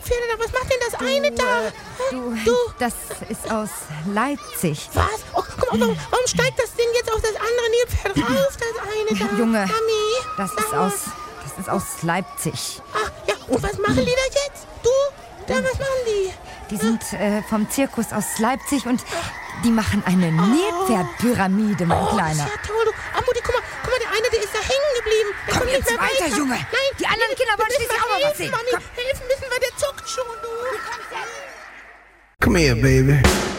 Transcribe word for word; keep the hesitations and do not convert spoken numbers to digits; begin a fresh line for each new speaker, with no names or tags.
Nilpferde da? Was macht denn das eine
du,
da?
äh, du,
Du.
das ist aus Leipzig.
Was? Oh, guck mal, warum, warum steigt das Ding jetzt auf das andere Nilpferd rauf, das eine da?
Junge,
Mami,
das
sag
ist
mal.
aus, das ist aus Leipzig.
Ach, ja, und was machen die da jetzt? Du? Da, was machen die?
Die sind äh, vom Zirkus aus Leipzig und die machen eine Nilpferdpyramide, mein
Oh,
Kleiner.
das ist ja toll. Du. Ah, Mutti, guck mal, guck mal, der eine, der ist da hängen geblieben. Der
Komm
kommt
jetzt
nicht mehr
weiter, Junge.
Nein,
Die anderen Kinder wollen
wir müssen
schließlich auch mal was
helfen,
sehen.
Mami,
Komm.
helfen müssen wir, der zuckt schon, du.
Come here, baby.